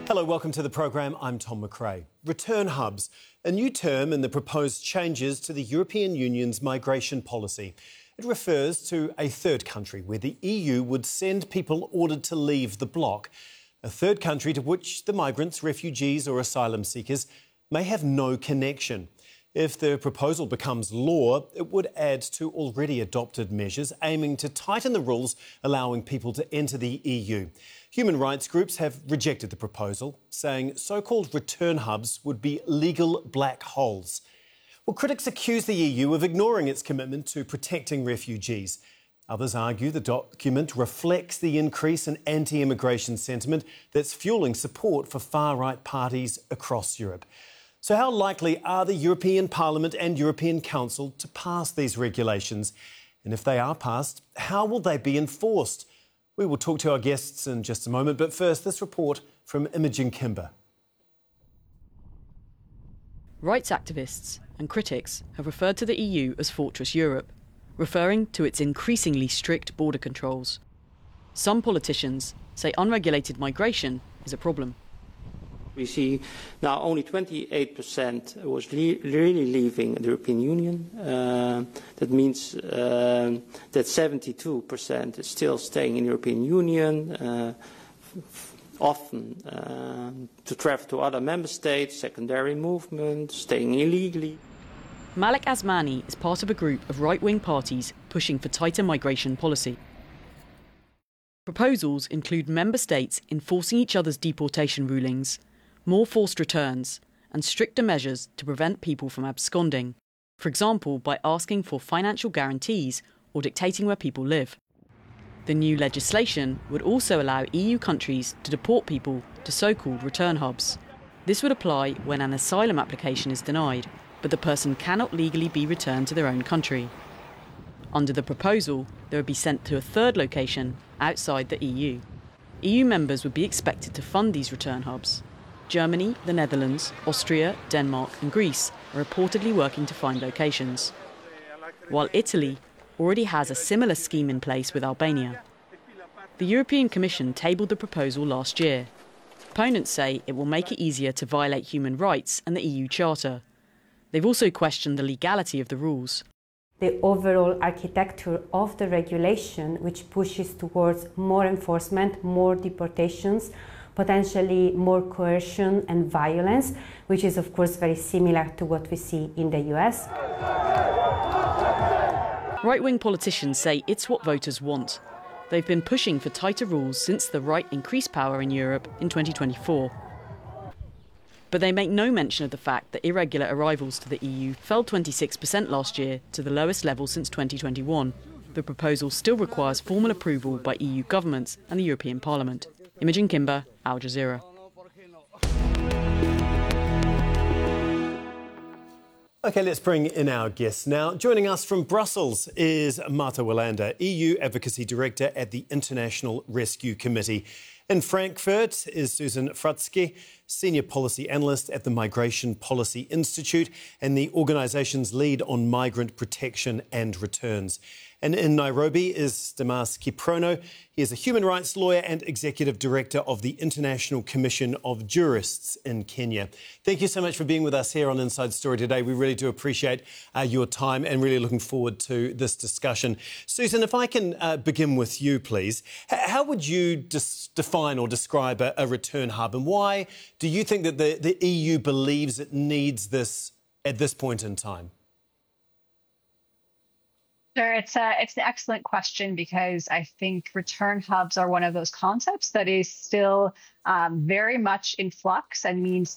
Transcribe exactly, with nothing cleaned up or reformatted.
Hello, welcome to the programme. I'm Tom McRae. Return hubs, a new term in the proposed changes to the European Union's migration policy. It refers to a third country where the E U would send people ordered to leave the bloc. A third country to which the migrants, refugees or asylum seekers may have no connection. If the proposal becomes law, it would add to already adopted measures aiming to tighten the rules allowing people to enter the E U. Human rights groups have rejected the proposal, saying so-called return hubs would be legal black holes. Well, critics accuse the E U of ignoring its commitment to protecting refugees. Others argue the document reflects the increase in anti-immigration sentiment that's fuelling support for far-right parties across Europe. So how likely are the European Parliament and European Council to pass these regulations? And if they are passed, how will they be enforced? We will talk to our guests in just a moment, but first, this report from Imogen Kimber. Rights activists and critics have referred to the E U as Fortress Europe, referring to its increasingly strict border controls. Some politicians say unregulated migration is a problem. We see now only twenty-eight percent was le really leaving the European Union. Uh, that means uh, that seventy-two percent is still staying in the European Union, uh, often uh, to travel to other member states, secondary movement, staying illegally. Malik Asmani is part of a group of right-wing parties pushing for tighter migration policy. Proposals include member states enforcing each other's deportation rulings, more forced returns, and stricter measures to prevent people from absconding, for example by asking for financial guarantees or dictating where people live. The new legislation would also allow E U countries to deport people to so-called return hubs. This would apply when an asylum application is denied, but the person cannot legally be returned to their own country. Under the proposal, they would be sent to a third location outside the E U. E U members would be expected to fund these return hubs. Germany, the Netherlands, Austria, Denmark and Greece are reportedly working to find locations, while Italy already has a similar scheme in place with Albania. The European Commission tabled the proposal last year. Opponents say it will make it easier to violate human rights and the E U Charter. They've also questioned the legality of the rules. The overall architecture of the regulation, which pushes towards more enforcement, more deportations, potentially more coercion and violence, which is of course very similar to what we see in the U S. Right-wing politicians say it's what voters want. They've been pushing for tighter rules since the right increased power in Europe in twenty twenty-four. But they make no mention of the fact that irregular arrivals to the E U fell twenty-six percent last year to the lowest level since twenty twenty-one. The proposal still requires formal approval by E U governments and the European Parliament. Imogen Kimber, Al Jazeera. OK, let's bring in our guests now. Joining us from Brussels is Marta Wilander, E U Advocacy Director at the International Rescue Committee. In Frankfurt is Susan Fratzke, Senior Policy Analyst at the Migration Policy Institute and the organisation's lead on migrant protection and returns. And in Nairobi is Damas Kiprono. He is a human rights lawyer and Executive Director of the International Commission of Jurists in Kenya. Thank you so much for being with us here on Inside Story today. We really do appreciate uh, your time and really looking forward to this discussion. Susan, if I can uh, begin with you, please. H- how would you dis- define or describe a, a return hub, and why do you think that the, the E U believes it needs this at this point in time? Sure, it's a, it's an excellent question because I think return hubs are one of those concepts that is still um, very much in flux and means